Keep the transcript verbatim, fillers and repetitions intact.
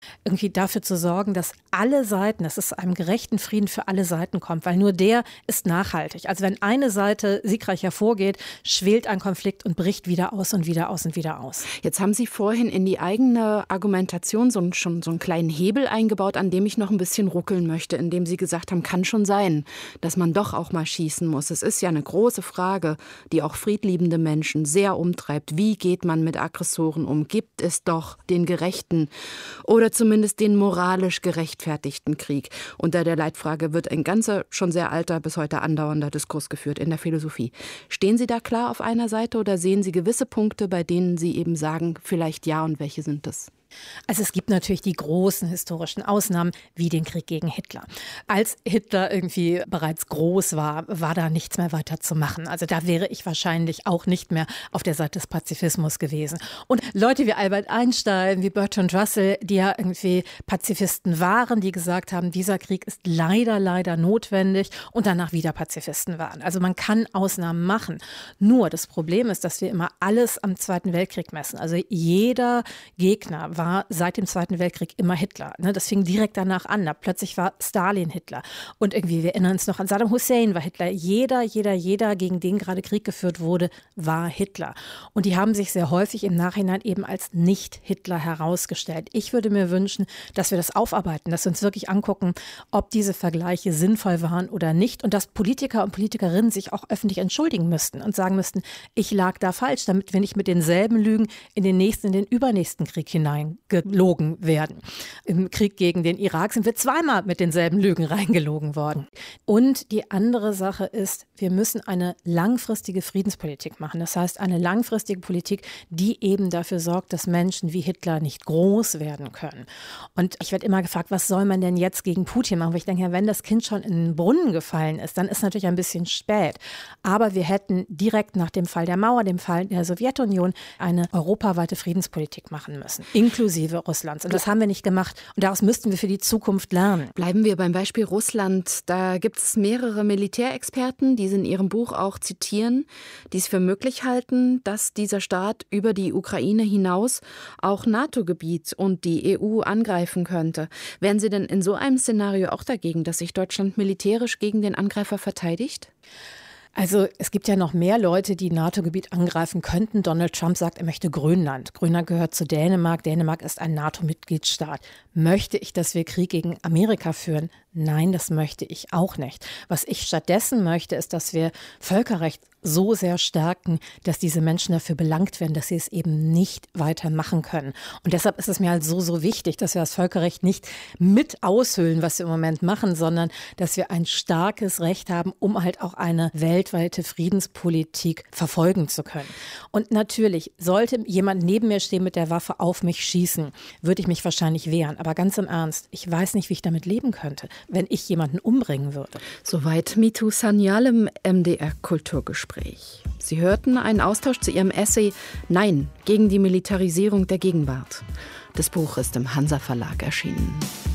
irgendwie dafür zu sorgen, dass alle Seiten, dass es zu einem gerechten Frieden für alle Seiten kommt, weil nur der ist nachhaltig. Also wenn eine Seite siegreich hervorgeht, schwelt ein Konflikt und bricht wieder aus und wieder aus und wieder aus. Jetzt haben Sie vorhin in die eigene Argumentation so, schon so einen kleinen Hebel eingebaut, an dem ich noch ein bisschen ruckeln möchte, indem Sie gesagt haben, kann schon sein, dass man doch auch mal schießen muss. Es ist ja eine große Frage, die auch friedliebende Menschen sehr umtreibt. Wie geht man mit Aggressoren um? Gibt es doch den gerechten oder zumindest den moralisch gerechtfertigten Krieg? Unter der Leitfrage wird ein ganzer, schon sehr alter, bis heute andauernder Diskurs geführt in der Philosophie. Stehen Sie da klar auf einer Seite oder sehen Sie gewisse Punkte, bei denen Sie eben sagen, vielleicht ja, und welche sind das? Also es gibt natürlich die großen historischen Ausnahmen, wie den Krieg gegen Hitler. Als Hitler irgendwie bereits groß war, war da nichts mehr weiter zu machen. Also da wäre ich wahrscheinlich auch nicht mehr auf der Seite des Pazifismus gewesen. Und Leute wie Albert Einstein, wie Bertrand Russell, die ja irgendwie Pazifisten waren, die gesagt haben, dieser Krieg ist leider, leider notwendig und danach wieder Pazifisten waren. Also man kann Ausnahmen machen. Nur das Problem ist, dass wir immer alles am Zweiten Weltkrieg messen. Also jeder Gegner war seit dem Zweiten Weltkrieg immer Hitler. Das fing direkt danach an. Da plötzlich war Stalin Hitler. Und irgendwie, wir erinnern uns noch an Saddam Hussein war Hitler. Jeder, jeder, jeder, gegen den gerade Krieg geführt wurde, war Hitler. Und die haben sich sehr häufig im Nachhinein eben als Nicht-Hitler herausgestellt. Ich würde mir wünschen, dass wir das aufarbeiten, dass wir uns wirklich angucken, ob diese Vergleiche sinnvoll waren oder nicht. Und dass Politiker und Politikerinnen sich auch öffentlich entschuldigen müssten und sagen müssten, ich lag da falsch, damit wir nicht mit denselben Lügen in den nächsten, in den übernächsten Krieg hinein gelogen werden. Im Krieg gegen den Irak sind wir zweimal mit denselben Lügen reingelogen worden. Und die andere Sache ist, wir müssen eine langfristige Friedenspolitik machen. Das heißt, eine langfristige Politik, die eben dafür sorgt, dass Menschen wie Hitler nicht groß werden können. Und ich werde immer gefragt, was soll man denn jetzt gegen Putin machen? Weil ich denke, ja, wenn das Kind schon in den Brunnen gefallen ist, dann ist natürlich ein bisschen spät. Aber wir hätten direkt nach dem Fall der Mauer, dem Fall der Sowjetunion, eine europaweite Friedenspolitik machen müssen, inklusive Russlands. Und das haben wir nicht gemacht. Und daraus müssten wir für die Zukunft lernen. Bleiben wir beim Beispiel Russland. Da gibt es mehrere Militärexperten, die Sie in ihrem Buch auch zitieren, die es für möglich halten, dass dieser Staat über die Ukraine hinaus auch NATO-Gebiet und die E U angreifen könnte. Wären Sie denn in so einem Szenario auch dagegen, dass sich Deutschland militärisch gegen den Angreifer verteidigt? Also es gibt ja noch mehr Leute, die NATO-Gebiet angreifen könnten. Donald Trump sagt, er möchte Grönland. Grönland gehört zu Dänemark. Dänemark ist ein NATO-Mitgliedstaat. Möchte ich, dass wir Krieg gegen Amerika führen? Nein, das möchte ich auch nicht. Was ich stattdessen möchte, ist, dass wir Völkerrecht so sehr stärken, dass diese Menschen dafür belangt werden, dass sie es eben nicht weiter machen können. Und deshalb ist es mir halt so, so wichtig, dass wir das Völkerrecht nicht mit aushöhlen, was wir im Moment machen, sondern dass wir ein starkes Recht haben, um halt auch eine weltweite Friedenspolitik verfolgen zu können. Und natürlich, sollte jemand neben mir stehen mit der Waffe auf mich schießen, würde ich mich wahrscheinlich wehren. Aber ganz im Ernst, ich weiß nicht, wie ich damit leben könnte, wenn ich jemanden umbringen würde. Soweit Mitu Sanyal im M D R-Kulturgespräch. Sie hörten einen Austausch zu ihrem Essay Nein gegen die Militarisierung der Gegenwart. Das Buch ist im Hansa Verlag erschienen.